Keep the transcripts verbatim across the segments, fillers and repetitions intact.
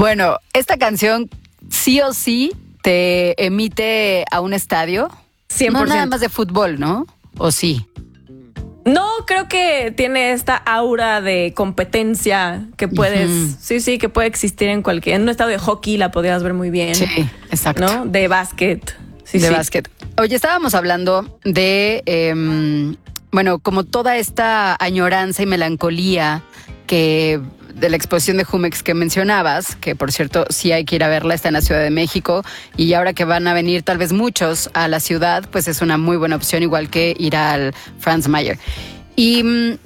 Bueno, esta canción sí o sí te emite a un estadio. cien por ciento. No nada más de fútbol, ¿no? ¿O sí? No, creo que tiene esta aura de competencia que puedes, uh-huh. sí, sí, que puede existir en cualquier, en un estadio de hockey la podrías ver muy bien. Sí, exacto. ¿No? De básquet. Sí, de sí. básquet. Oye, estábamos hablando de, eh, bueno, como toda esta añoranza y melancolía que de la exposición de Jumex que mencionabas, que por cierto sí hay que ir a verla, está en la Ciudad de México, y ahora que van a venir tal vez muchos a la ciudad, pues es una muy buena opción, igual que ir al Franz Mayer. Y mmm,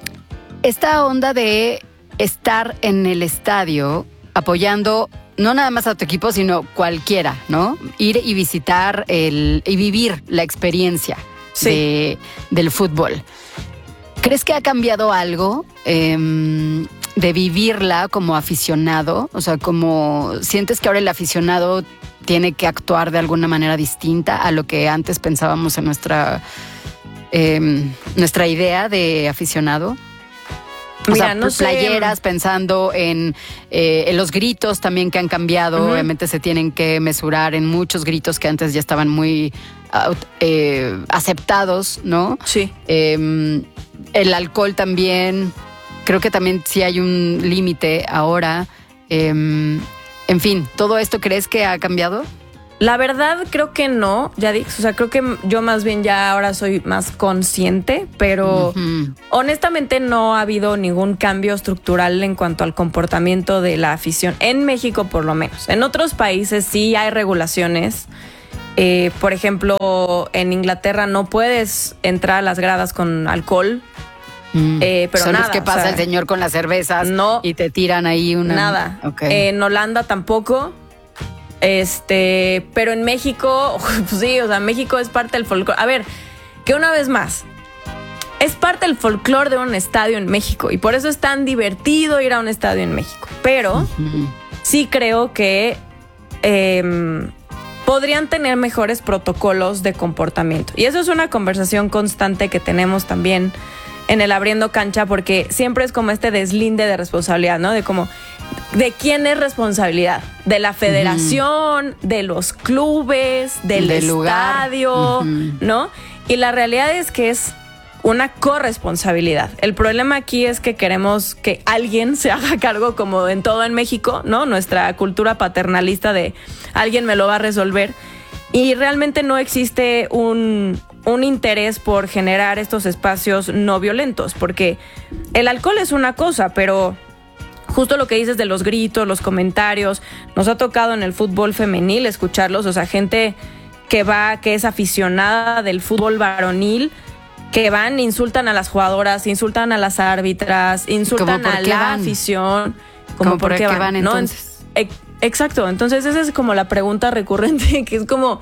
esta onda de estar en el estadio apoyando no nada más a tu equipo, sino cualquiera, ¿no? Ir y visitar el, y vivir la experiencia sí. de, del fútbol. ¿Crees que ha cambiado algo eh, de vivirla como aficionado? O sea, como ¿sientes que ahora el aficionado tiene que actuar de alguna manera distinta a lo que antes pensábamos en nuestra, eh, nuestra idea de aficionado? O Mira, sea, no playeras, sé. pensando en, eh, en los gritos también que han cambiado. Uh-huh. Obviamente se tienen que mesurar en muchos gritos que antes ya estaban muy uh, eh, aceptados, ¿no? Sí. Eh, el alcohol también, creo que también sí hay un límite ahora. Eh, en fin, ¿todo esto crees que ha cambiado? La verdad creo que no, ya dije, o sea, creo que yo más bien ya ahora soy más consciente, pero uh-huh. honestamente no ha habido ningún cambio estructural en cuanto al comportamiento de la afición, en México por lo menos. En otros países sí hay regulaciones, eh, por ejemplo, en Inglaterra no puedes entrar a las gradas con alcohol. Mm. Eh, pero Son nada, los que pasa, o sea, el señor con las cervezas no, y te tiran ahí una... Nada, okay. eh, en Holanda tampoco. Este, pero en México, pues sí, o sea, México es parte del folclore. A ver, que una vez más, es parte del folclore de un estadio en México y por eso es tan divertido ir a un estadio en México. Pero uh-huh. sí creo que eh, podrían tener mejores protocolos de comportamiento. Y eso es una conversación constante que tenemos también en el Abriendo Cancha, porque siempre es como este deslinde de responsabilidad, ¿no? De como, ¿de quién es responsabilidad? ¿De la federación? Uh-huh. ¿De los clubes? ¿Del, del estadio? Uh-huh. ¿No? Y la realidad es que es una corresponsabilidad. El problema aquí es que queremos que alguien se haga cargo, como en todo en México, ¿no? Nuestra cultura paternalista de alguien me lo va a resolver. Y realmente no existe un... un interés por generar estos espacios no violentos, porque el alcohol es una cosa, pero justo lo que dices de los gritos, los comentarios, nos ha tocado en el fútbol femenil escucharlos, o sea, gente que va, que es aficionada del fútbol varonil, que van, insultan a las jugadoras, insultan a las árbitras, insultan a la van? afición. Como por qué van, van entonces. ¿No? Exacto, entonces esa es como la pregunta recurrente, que es como...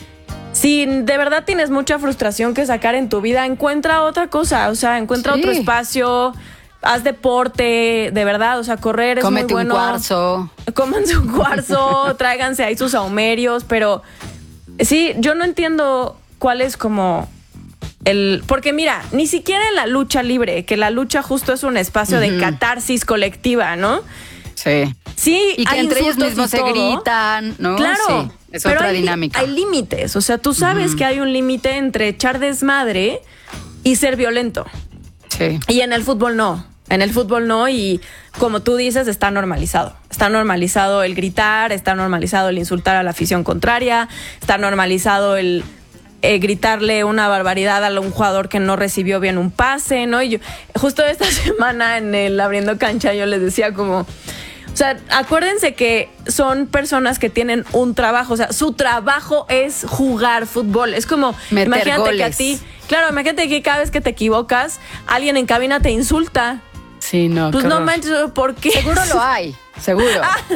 Si de verdad tienes mucha frustración que sacar en tu vida, encuentra otra cosa, o sea, encuentra sí. otro espacio, haz deporte, de verdad, o sea, correr es Cómete muy bueno. un cuarzo. Cómanse un cuarzo, tráiganse ahí sus ahumerios, pero sí, yo no entiendo cuál es como el... Porque mira, ni siquiera en la lucha libre, que la lucha justo es un espacio uh-huh. de catarsis colectiva, ¿no? Sí. Sí, y que hay entre ellos mismos se todo. gritan, ¿no? Claro. Sí. Es pero otra hay, dinámica. Hay límites, o sea, tú sabes uh-huh. que hay un límite entre echar desmadre y ser violento. Sí. Y en el fútbol no, en el fútbol no, y como tú dices, está normalizado. Está normalizado el gritar, está normalizado el insultar a la afición contraria, está normalizado el eh, gritarle una barbaridad a un jugador que no recibió bien un pase, ¿no? Y yo, justo esta semana en el Abriendo Cancha yo les decía como... O sea, acuérdense que son personas que tienen un trabajo, o sea, su trabajo es jugar fútbol. Es como, meter imagínate goles. que a ti, claro, imagínate que cada vez que te equivocas, alguien en cabina te insulta. Sí, no. Pues no manches, ¿por qué? Seguro lo hay, seguro.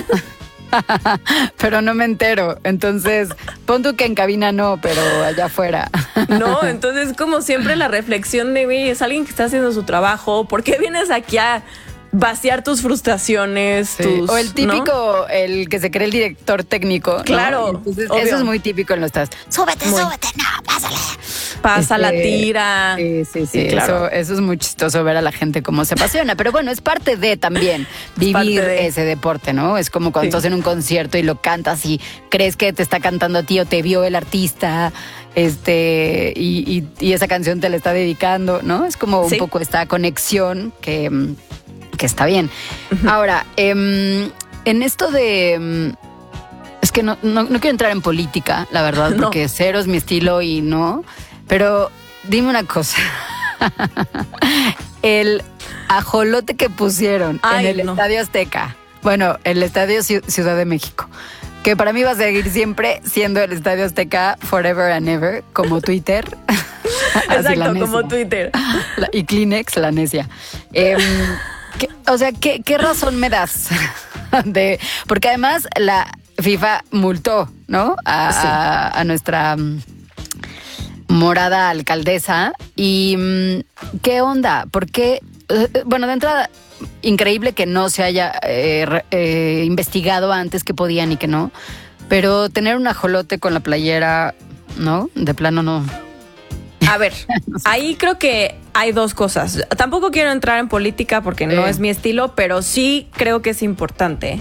Pero no me entero. Entonces, pon tú que en cabina no, pero allá afuera. No, entonces como siempre la reflexión de mí es alguien que está haciendo su trabajo. ¿Por qué vienes aquí a vaciar tus frustraciones? Sí. Tus, o el típico, ¿no? El que se cree el director técnico. Claro. ¿No? Entonces, obvio. eso es muy típico en los estás. Súbete, muy. súbete, no, pásale. pasa Este, la tira. Sí, sí, sí. Sí, claro. Eso, eso es muy chistoso ver a la gente cómo se apasiona. Pero bueno, es parte de también vivir parte de. ese deporte, ¿no? Es como cuando Sí. estás en un concierto y lo cantas y crees que te está cantando a ti o te vio el artista, este, y, y, y esa canción te la está dedicando, ¿no? Es como un Sí. poco esta conexión que, mm, que está bien. Ahora, em, en esto de... em, es que no, no, no quiero entrar en política, la verdad, No. porque cero es mi estilo y no. Pero dime una cosa. El ajolote que pusieron Ay, en el no. Estadio Azteca, bueno, el Estadio Ciu- Ciudad de México, que para mí va a seguir siempre siendo el Estadio Azteca forever and ever, como Twitter. Así, la Exacto, necia. como Twitter. La- y Kleenex, la necia. Em, ¿qué- o sea, ¿qué, ¿qué razón me das? de Porque además la FIFA multó, ¿no? A, Sí. a- a nuestra mm, morada alcaldesa. Y mm, ¿qué onda? Porque, eh, bueno, de entrada, increíble que no se haya eh, re- eh, investigado antes que podían y que no. Pero tener un ajolote con la playera, ¿no? De plano no. A ver, ahí creo que hay dos cosas. Tampoco quiero entrar en política porque no Sí. es mi estilo, pero sí creo que es importante.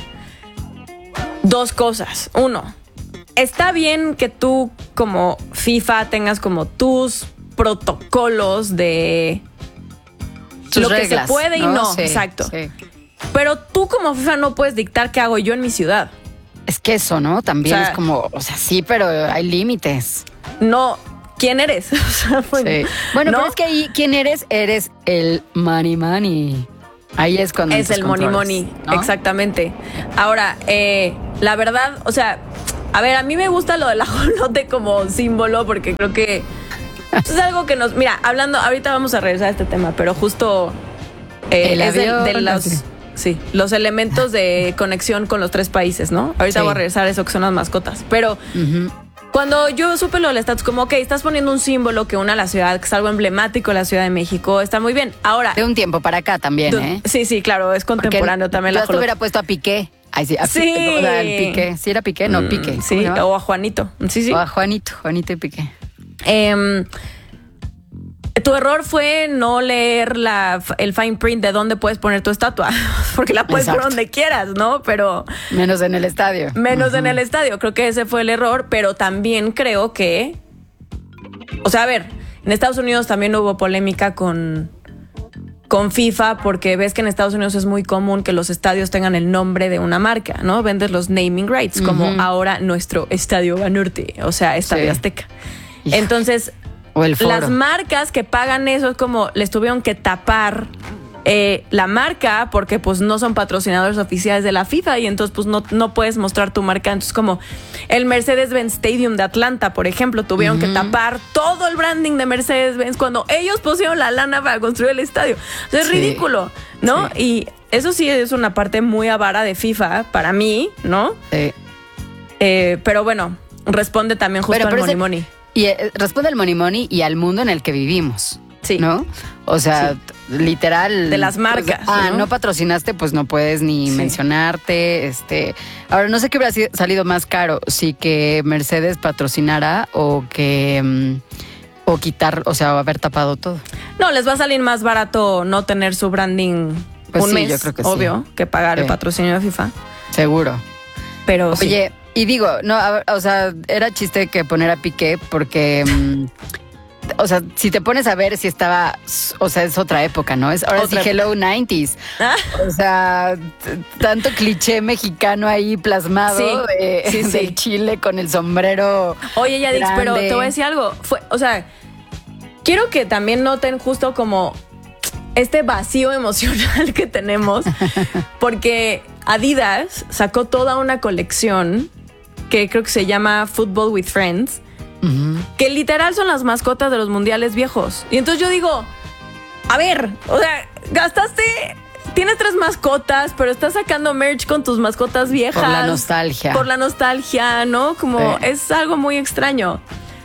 Dos cosas. Uno, está bien que tú como FIFA tengas como tus protocolos de Sus lo reglas, que se puede y no. Sí, Exacto. sí. Pero tú como FIFA no puedes dictar qué hago yo en mi ciudad. Es que eso, ¿no? También O sea, es como, o sea, sí, pero hay límites. No, ¿quién eres? O sea, pues, Sí. Bueno, no. pero es que ahí, ¿quién eres? Eres el money money. Ahí es cuando Es tus el money controles, money, ¿no? exactamente. Ahora, eh, la verdad, o sea, a ver, a mí me gusta lo del ajolote como símbolo porque creo que es algo que nos... Mira, hablando, ahorita vamos a regresar a este tema, pero justo eh, El es de, avión, de los... así. Sí, los elementos de conexión con los tres países, ¿no? Ahorita Sí. voy a regresar a eso que son las mascotas, pero... Ujú. Cuando yo supe lo del estatus, como, ok, estás poniendo un símbolo que une a la ciudad, que es algo emblemático de la Ciudad de México, está muy bien. Ahora, De un tiempo para acá también, du- ¿eh? sí, sí, claro, es Porque contemporáneo también yo la hasta ajolote. hubiera puesto a Piqué. Ay, sí, a Sí. Piqué, o sea, el Piqué. ¿Sí era Piqué? No, Piqué. ¿Cómo Sí, se llama? o a Juanito. Sí, sí. O a Juanito, Juanito y Piqué. Em, tu error fue no leer la, el fine print de dónde puedes poner tu estatua, porque la puedes Exacto. poner donde quieras, ¿no? Pero Menos en el estadio. menos en el estadio. Creo que ese fue el error, pero también creo que, o sea, a ver, en Estados Unidos también hubo polémica con, con FIFA porque ves que en Estados Unidos es muy común que los estadios tengan el nombre de una marca, ¿no? Vendes los naming rights, como Ujú. ahora nuestro Estadio Banorte, o sea, Estadio Sí. Azteca. Híjole. Entonces, O el foro. las marcas que pagan eso es como les tuvieron que tapar eh, la marca porque pues no son patrocinadores oficiales de la FIFA y entonces pues no, no puedes mostrar tu marca. Entonces como el Mercedes-Benz Stadium de Atlanta, por ejemplo, tuvieron que tapar todo el branding de Mercedes-Benz cuando ellos pusieron la lana para construir el estadio. O sea, es Sí. ridículo, ¿no? Sí. Y eso sí es una parte muy avara de FIFA para mí, ¿no? Sí. Eh, pero bueno, responde también justo Pero, al pero money ese- money. Y eh, responde al money money y al mundo en el que vivimos. Sí. ¿No? O sea, Sí. t- literal. De las marcas, pues, ah, ¿no? ¿no? patrocinaste, pues no puedes ni Sí. mencionarte. Este. Ahora, no sé qué hubiera sido- salido más caro, si que Mercedes patrocinara o que. mm, o quitar, o sea, o haber tapado todo. No, les va a salir más barato no tener su branding Pues un sí, mes, yo creo que sí. obvio, que pagar el Sí. patrocinio de FIFA. Seguro. Pero sí. Oye, y digo, no, a ver, o sea, era chiste que poner a Piqué porque. mm, O sea, si te pones a ver si estaba, o sea, es otra época, ¿no? Es ahora Otra sí Hello noventas. Ah. O sea, t- tanto cliché mexicano ahí plasmado Sí, de, sí, sí. del Chile con el sombrero. Oye, Yadix, pero grande. te voy a decir algo. Fue, o sea, quiero que también noten justo como este vacío emocional que tenemos, porque Adidas sacó toda una colección que creo que se llama Football with Friends, Ujú. que literal son las mascotas de los mundiales viejos. Y entonces yo digo, a ver, o sea, gastaste, tienes tres mascotas, pero estás sacando merch con tus mascotas viejas. Por la nostalgia. Por la nostalgia, ¿no? Como Sí. es algo muy extraño.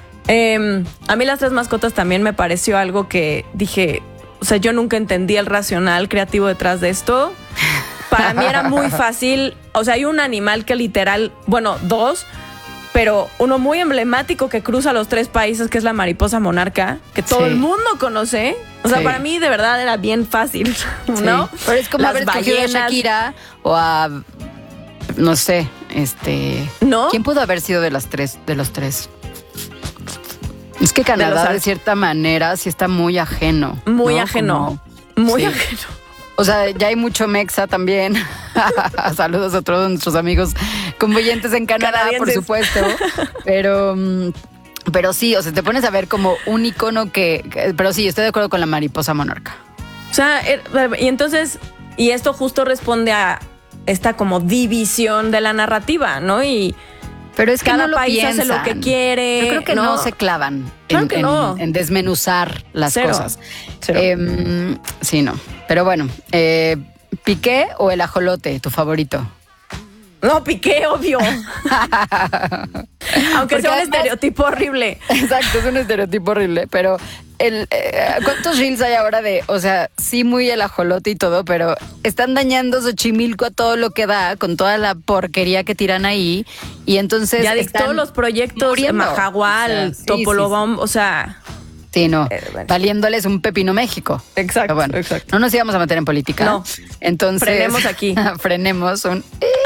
Eh, a mí las tres mascotas también me pareció algo que dije, o sea, yo nunca entendí el racional creativo detrás de esto. Para mí era muy fácil, o sea, hay un animal que literal, bueno, dos, pero uno muy emblemático que cruza los tres países, que es la mariposa monarca, que todo Sí. el mundo conoce. O sea, Sí. para mí de verdad era bien fácil, ¿no? Sí. Pero es como Las haber escogido a ballenas. Shakira o a, no sé, este... ¿No? ¿Quién pudo haber sido de las tres, de los tres? Es que Canadá los de, ar- cierta manera sí está muy ajeno. Muy ¿no? ajeno. Como- Muy sí. ajeno. O sea, ya hay mucho mexa también. Saludos a todos nuestros amigos convoyentes en Canadá, por Canadienses. supuesto. Pero, mm, pero sí, o sea, te pones a ver como un icono que, que- Pero sí, estoy de acuerdo con la mariposa monarca. O sea, er- y entonces, y esto justo responde a esta como división de la narrativa, ¿no? Y Pero es que cada no lo país hace piensan. lo que quiere. Yo creo que no, se clavan Claro en, que en- no. en desmenuzar las Cero. cosas. Cero. Em, sí, no. Pero bueno, eh, ¿Piqué o el ajolote, tu favorito? No, Piqué, obvio. Aunque Porque sea un además- estereotipo horrible. Exacto, es un estereotipo horrible, pero el, eh, ¿cuántos reels hay ahora de, o sea, sí muy el ajolote y todo, pero están dañando Xochimilco a todo lo que da, con toda la porquería que tiran ahí, y entonces Ya de están todos los proyectos, muriendo. Majagual, O sea, sí, Topolobom, o sea, Sí, no, Eh, bueno. valiéndoles un pepino México. Exacto, Pero bueno, exacto. no nos íbamos a meter en política. No. Entonces. Frenemos aquí. Frenemos un.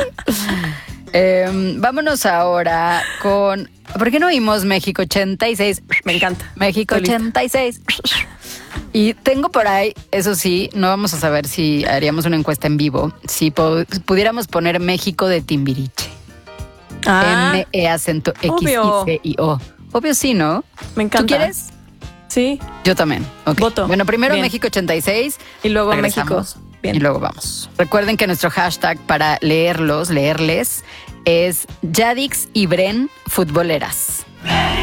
Eh, vámonos ahora con. ¿Por qué no oímos México ochenta y seis? me encanta. México Estoy lista. ochenta y seis. Y tengo por ahí, eso sí, no vamos a saber si haríamos una encuesta en vivo, si po- pudiéramos poner México de Timbiriche. Ah, M E acento X obvio. I C I O. Obvio sí, ¿no? me encanta. ¿Tú quieres? Sí. Yo también. Ok. Voto. Bueno, primero Bien. México ochenta y seis. Y luego Regresamos. México. Bien. Y luego vamos. Recuerden que nuestro hashtag para leerlos, leerles, es Yadix y Bren Futboleras.